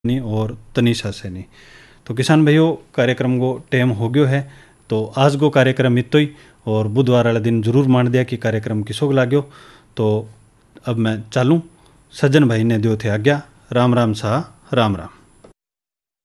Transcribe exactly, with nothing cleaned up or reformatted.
सैनी और तनीषा सैनी। तो किसान भाइयों, कार्यक्रम को टाइम हो गयो है, तो आज को कार्यक्रम इतो ही, और बुधवार वाले दिन जरूर मान दिया कि कार्यक्रम किसो लाग्यो। तो अब मैं चालूँ, सज्जन भाई ने दियो थे आज्ञा। राम राम सा, राम राम।